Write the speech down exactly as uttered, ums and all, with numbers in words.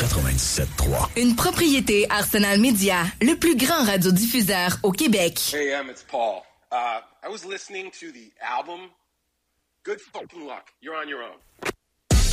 quatre-vingt-dix-sept trois. Une propriété Arsenal Media, le plus grand radiodiffuseur au Québec. Hey, Em, it's Paul. Uh, I was listening to the album. Good fucking luck. You're on your own.